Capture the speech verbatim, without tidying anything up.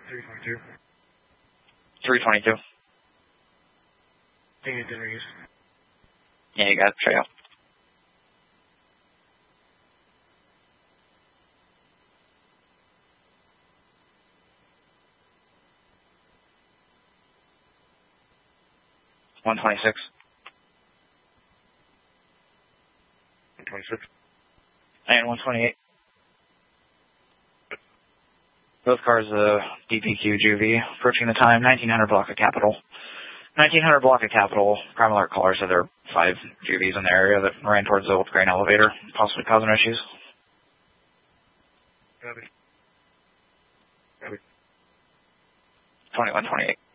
three twenty-two. three twenty-two. Taking dinner use. Yeah, you got it. Trail. one twenty-six. one twenty-six. And one twenty-eight. Both cars, uh, D P Q Juvie, approaching the time, nineteen hundred block of Capital. nineteen hundred block of Capital. Crime Alert caller said there are five Juvies in the area that ran towards the old grain elevator, possibly causing issues. Copy. Copy. twenty-one twenty-eight.